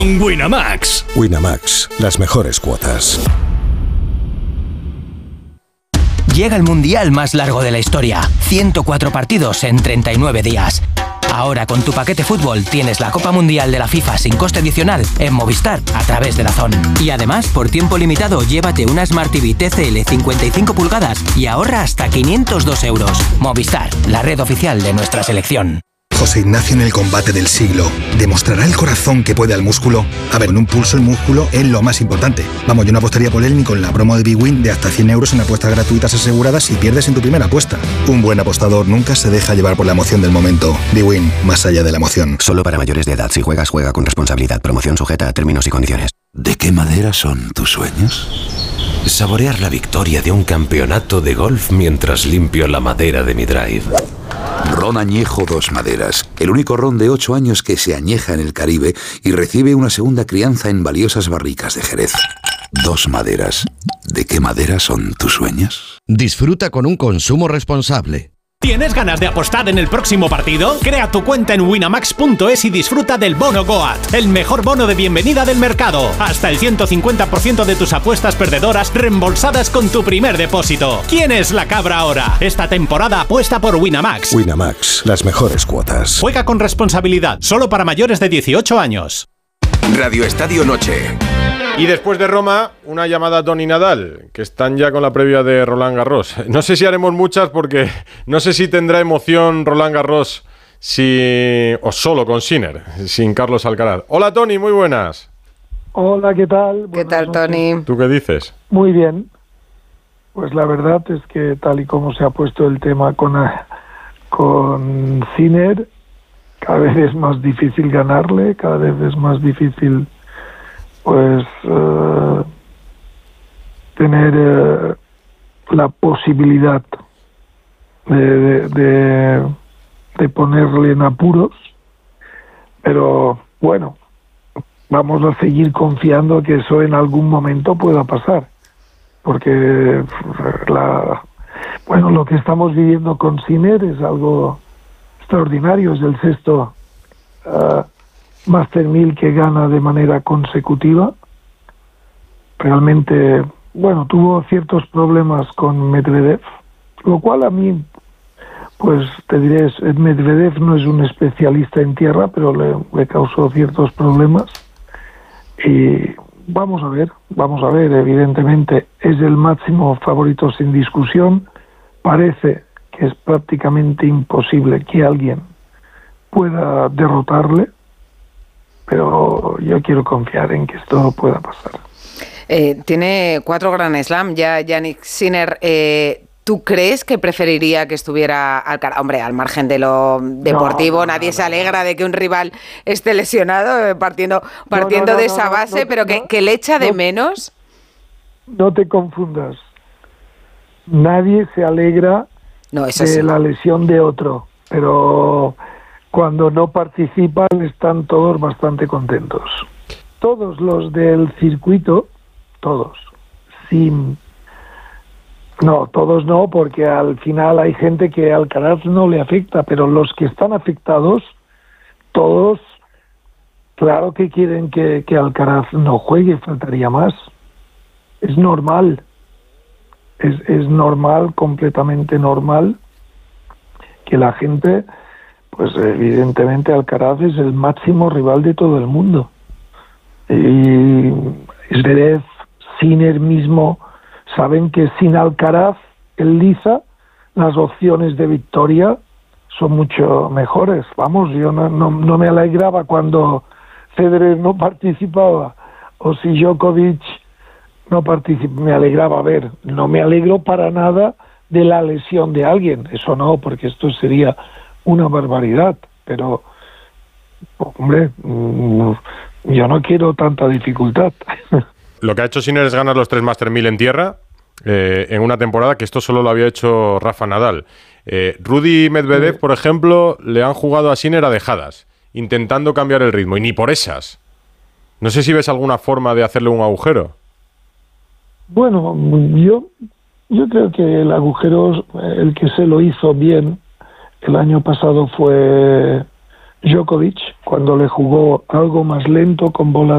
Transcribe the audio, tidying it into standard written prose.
Winamax. Winamax, las mejores cuotas. Llega el mundial más largo de la historia. 104 partidos en 39 días. Ahora con tu paquete fútbol tienes la Copa Mundial de la FIFA sin coste adicional en Movistar a través de DAZN. Y además, por tiempo limitado, llévate una Smart TV TCL 55 pulgadas y ahorra hasta 502 euros. Movistar, la red oficial de nuestra selección. José Ignacio en el combate del siglo. ¿Demostrará el corazón que puede al músculo? A ver, en un pulso el músculo es lo más importante. Vamos, yo no apostaría por él ni con la promo de BWin de hasta 100 euros en apuestas gratuitas aseguradas si pierdes en tu primera apuesta. Un buen apostador nunca se deja llevar por la emoción del momento. BWin, más allá de la emoción. Solo para mayores de edad. Si juegas, juega con responsabilidad. Promoción sujeta a términos y condiciones. ¿De qué madera son tus sueños? Saborear la victoria de un campeonato de golf mientras limpio la madera de mi drive. Ron Añejo Dos Maderas, el único ron de 8 años que se añeja en el Caribe y recibe una segunda crianza en valiosas barricas de Jerez. Dos Maderas. ¿De qué madera son tus sueños? Disfruta con un consumo responsable. ¿Tienes ganas de apostar en el próximo partido? Crea tu cuenta en winamax.es y disfruta del bono Goat, el mejor bono de bienvenida del mercado. Hasta el 150% de tus apuestas perdedoras reembolsadas con tu primer depósito. ¿Quién es la cabra ahora? Esta temporada apuesta por Winamax. Winamax, las mejores cuotas. Juega con responsabilidad, solo para mayores de 18 años. Radio Estadio Noche. Y después de Roma, una llamada a Toni Nadal, que están ya con la previa de Roland Garros. No sé si haremos muchas porque no sé si tendrá emoción Roland Garros o solo con Sinner, sin Carlos Alcaraz. Hola Toni, muy buenas. Hola, ¿qué tal? ¿Qué tal, Toni? ¿Tú qué dices? Muy bien. Pues la verdad es que tal y como se ha puesto el tema con Sinner, cada vez es más difícil ganarle, cada vez es más difícil pues tener la posibilidad de ponerle en apuros, pero bueno, vamos a seguir confiando que eso en algún momento pueda pasar, porque lo que estamos viviendo con Sinner es algo extraordinario, es el sexto Master 1000 que gana de manera consecutiva. Realmente, tuvo ciertos problemas con Medvedev, lo cual a mí, pues te diré, Medvedev no es un especialista en tierra, pero le causó ciertos problemas. Y vamos a ver, evidentemente es el máximo favorito sin discusión. Parece que es prácticamente imposible que alguien pueda derrotarle, pero yo quiero confiar en que esto pueda pasar. Tiene 4 Grand Slam ya Jannik Sinner. ¿Tú crees que preferiría que estuviera Alcaraz? Hombre, al margen de lo deportivo, nadie se alegra de que un rival esté lesionado, partiendo de esa base, pero que le echa de menos. No te confundas. Nadie se alegra de la lesión de otro, pero cuando no participan están todos bastante contentos. Todos los del circuito, todos no, porque al final hay gente que a Alcaraz no le afecta, pero los que están afectados, todos, claro que quieren que Alcaraz no juegue, faltaría más. Es normal, es normal, completamente normal, que la gente, pues evidentemente Alcaraz es el máximo rival de todo el mundo. Y Zverev, Sinner mismo, saben que sin Alcaraz, el Liza, las opciones de victoria son mucho mejores. Vamos, yo no me alegraba cuando Federer no participaba, o si Djokovic no participaba, me alegraba. No me alegro para nada de la lesión de alguien, eso no, porque esto sería una barbaridad, pero, hombre, yo no quiero tanta dificultad. Lo que ha hecho Sinner es ganar los 3 Master 1000 en tierra, en una temporada que esto solo lo había hecho Rafa Nadal. Rudy Medvedev, por ejemplo, le han jugado a Sinner a dejadas, intentando cambiar el ritmo, y ni por esas. No sé si ves alguna forma de hacerle un agujero. Bueno, yo creo que el agujero, el que se lo hizo bien el año pasado fue Djokovic, cuando le jugó algo más lento, con bolas